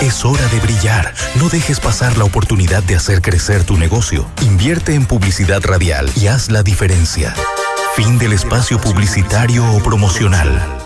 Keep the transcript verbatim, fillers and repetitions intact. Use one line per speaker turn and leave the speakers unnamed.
Es hora de brillar. No dejes pasar la oportunidad de hacer crecer tu negocio. Invierte en publicidad radial y haz la diferencia. Fin del espacio publicitario o promocional.